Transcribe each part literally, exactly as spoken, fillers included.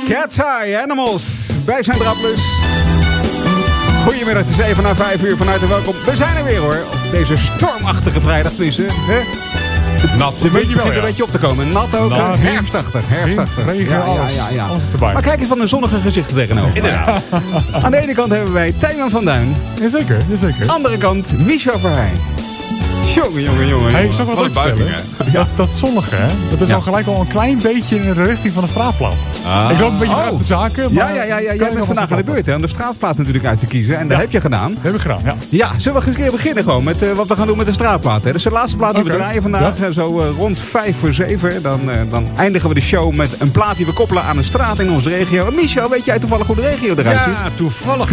Cat's Eye Animals bij Centraal Plus. Goedemiddag, het is even na vijf uur. Van harte welkom. We zijn er weer hoor. Op deze stormachtige vrijdag. Tenminste, hè? Nat. Het begint wel, ja. een beetje op te komen. Nat ook. Nat, herfstachtig. herfstachtig. Regen, ja, alles. Ja, ja, ja. alles erbij. Maar kijk eens van een zonnige gezicht tegenover. Inderdaad. Aan de ene kant hebben wij Tijmen van Duin. Jazeker, jazeker. Aan de andere kant Michel Verheij. Jongen, jongen, jongen. Hey, ik zou wat vertellen. Dat, dat zonnige, hè? Dat is ja. al gelijk al een klein beetje in de richting van de straatplaat. Ah. Ik loop een beetje oh. uit de zaken. Maar ja, ja, ja, ja. Jij bent vandaag aan de beurt hè, om de straatplaat natuurlijk uit te kiezen. En dat ja. heb je gedaan. Dat heb ik gedaan, ja. Ja, zullen we eens een keer beginnen gewoon met uh, wat we gaan doen met de straatplaat. Hè? Dat is de laatste plaat die okay. we draaien vandaag. Ja. Zo uh, rond vijf voor zeven. Dan, uh, dan eindigen we de show met een plaat die we koppelen aan een straat in onze regio. En Michel, weet jij toevallig hoe de regio eruit ziet? Ja, toevallig.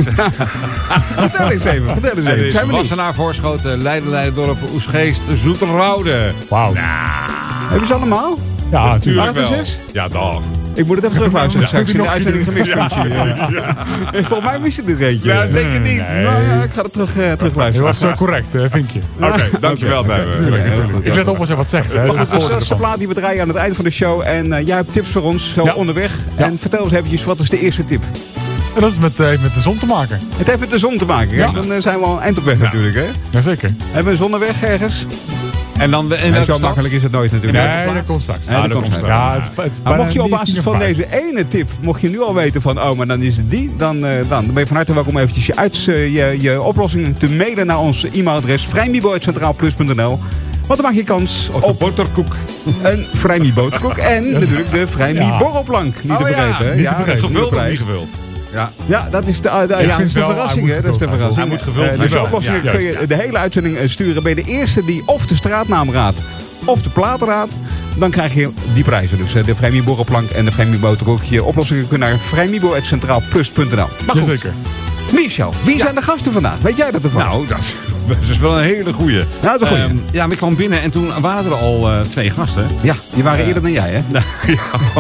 Vertel eens even. Vertel eens even. Zijn we Wassenaar, Voorschoten, Leiden, Leiderdorp, Oesgeest, Zoeterwoude. Wauw. Nou. Heb je ze allemaal? Ja, natuurlijk wel. Zes? Ja, dag. Ik moet het even terugluisteren. Ja, ik heb de uitzending gemist. Ja, ja, ja. Volgens mij miste dit eentje. Ja, zeker niet. Nee. Nou, ja, ik ga het terug, uh, terugluisteren. Dat was uh, correct, uh, vinkje. Oké, okay, dankjewel. Okay, okay. Ik let op als je wat zegt. Hè. Dat is de zesde plaat die we draaien aan het einde van de show. En uh, jij hebt tips voor ons, zo ja. onderweg. Ja. En vertel eens eventjes, wat is de eerste tip? En dat is met, uh, met de zon te maken. Het heeft met de zon te maken. Ja. Dan uh, zijn we al een eind op weg ja. natuurlijk. Hè? Jazeker. Hebben we een zonneweg ergens? En dan en nee, zo makkelijk is het nooit natuurlijk. Nee, dat komt straks. Nee, dat komt straks. Ja, het, het, maar mocht je op basis van deze ene tip, mocht je nu al weten van, oh, maar dan is het die, dan, uh, dan, dan ben je van harte welkom eventjes je, uit, uh, je, je oplossingen te mailen naar ons e-mailadres vrijmibo apenstaartje centraalplus punt n l. Want dan maak je kans op, op boterkoek. Een Vrijmi boterkoek en natuurlijk de Vrijmi ja. borrelplank. Niet oh, te vergeten. Ja, niet te vergeten. Gevuld of niet gevuld? Ja. ja, dat is de, uh, de, ja, ja, dat is de verrassing. Hè? Dat is de verrassing. Hij moet gevuld uh, dus de oplossing ja, kun je de hele uitzending sturen. Ben je de eerste die of de straatnaam raadt of de plaat raadt, dan krijg je die prijzen. Dus uh, de Vrijmi borrelplank en de Vrijmi boterkoek. Je oplossingen kunnen naar vrijmibo apenstaartje centraalplus punt n l. Maar goed, zeker. Michel, wie ja. zijn de gasten vandaag? Weet jij dat ervan? Nou, dat is, dat is wel een hele goeie. Ja, dat is een goeie. Um, ja, maar ik kwam binnen en toen waren er al uh, twee gasten. Ja, die waren uh, eerder dan jij, hè? Nou, ja.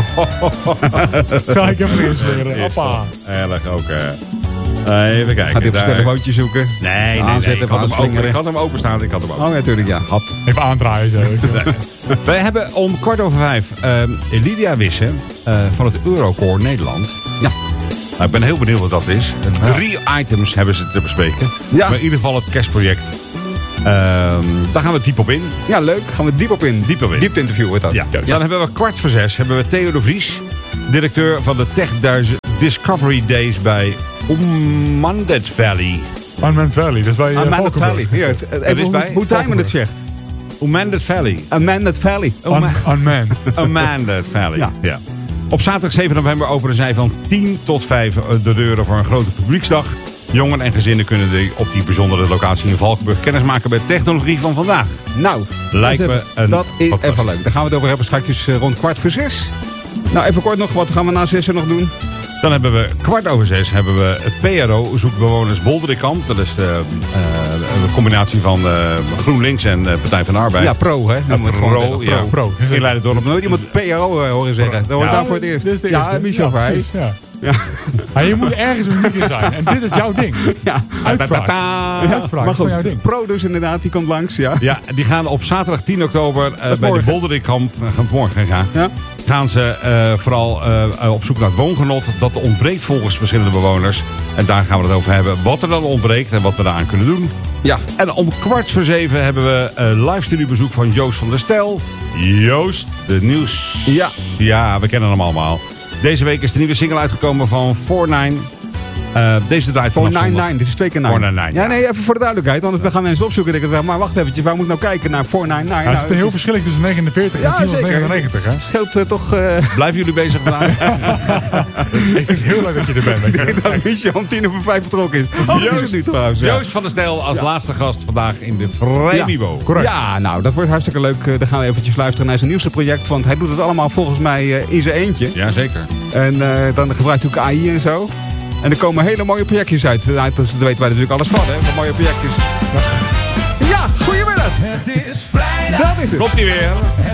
Ga ik even insleren. Hoppa. Erg ook. Uh, uh, even kijken. Gaat hij op zijn telefootje zoeken? Nee, nee, nee. Ik had, hem open, ik had hem openstaan. Ik had hem open. Oh, natuurlijk, ja. Had. Even aandraaien, zeg ik. Nee. Wij hebben om kwart over vijf uh, Lydia Wissen uh, van het Eurocore Nederland. Ja. Nou, ik ben heel benieuwd wat dat is. Ja. Drie items hebben ze te bespreken. Ja. Maar in ieder geval het kerstproject. Uh, daar gaan we diep op in. Ja, leuk. Gaan we diep op in. Diep op in. Diep interview wordt dat. Ja. Ja. Dan hebben we kwart voor zes. Hebben we Theo de Vries. Directeur van de Tech Discovery Days bij Unmanned Valley. Unmanned Valley. Dat is bij uh, Unmanned Valley. Hier, het, het, even hoe, hoe Tijmen het zegt. Unmanned Valley. Unmanned Valley. Unmanned. Unmanned Valley. Ja. ja. Op zaterdag zeven november openen zij van tien tot vijf de deuren voor een grote publieksdag. Jongen en gezinnen kunnen die op die bijzondere locatie in Valkenburg kennis maken met technologie van vandaag. Nou, lijkt dat me een dat is even leuk. Daar gaan we het over hebben straks rond kwart voor zes. Nou, even kort nog, wat gaan we na zes nog doen? Dan hebben we kwart over zes hebben we het P R O zoekt bewoners Bolderikamp. Dat is de, uh, de combinatie van uh, GroenLinks en uh, Partij van de Arbeid. Ja, pro hè? Ja, pro, pro, ja. pro. In Leiderdorp. Nooit iemand P R O uh, horen zeggen. Dat hoort ja, daar voor het eerst. Dit is de eerste. Ja, Michel Verheij. Ja, ja. Ja. Ja, je moet ergens uniek in zijn. En dit is jouw ding. Ja. Uitvraag. Ja, Uitvraag maar goed, jouw ding. Pro dus inderdaad, die komt langs. Ja, ja die gaan op zaterdag tien oktober uh, bij morgen. de Bolderikamp. Uh, gaan morgen gaan. Ja. Gaan ze uh, vooral uh, op zoek naar het woongenot. Dat ontbreekt volgens verschillende bewoners. En daar gaan we het over hebben. Wat er dan ontbreekt en wat we daaraan kunnen doen. Ja. En om kwart voor zeven hebben we een live studiebezoek van Joost van der Stel. Joost, de nieuws. Ja. Ja, we kennen hem allemaal. Deze week is de nieuwe single uitgekomen van four nine. Uh, deze draait vanaf four nine nine, dit is twee keer nine. four nine nine, ja, nee, even voor de duidelijkheid. Want we gaan mensen opzoeken. En denken, maar wacht eventjes, waar moet ik nou kijken naar four nine nine? Ja, het is een heel verschil tussen negenenveertig en vierhonderdnegenennegentig. Hè? Het scheelt uh, toch... Uh... Blijven jullie bezig vandaag? Ik vind het heel leuk dat je er bent. Ik denk dat Michel om tien over vijf vertrokken is. Oh, Joost, is nu trouwens, ja. Joost van der Stel als ja. laatste gast vandaag in de Vrijmibo. Ja, correct. Ja, nou, dat wordt hartstikke leuk. Uh, dan gaan we eventjes luisteren naar zijn nieuwste project. Want hij doet het allemaal volgens mij uh, in zijn eentje. Jazeker. En uh, dan gebruikt hij ook A I en zo. En er komen hele mooie projectjes uit. Daar weten wij natuurlijk alles van, hè? Van mooie projectjes. Ja, goedemiddag. Het is vrijdag. Dat is het. Komt ie weer.